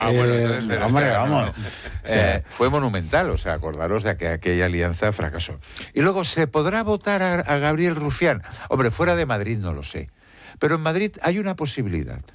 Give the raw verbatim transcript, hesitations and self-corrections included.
Ah, bueno, Eh, entonces, espera, hombre, espera, vamos. no, no. O sea, Eh, fue monumental, o sea, acordaros de que aquella alianza fracasó. Y luego, ¿se podrá votar a, a Gabriel Rufián? Hombre, fuera de Madrid no lo sé. Pero en Madrid hay una posibilidad.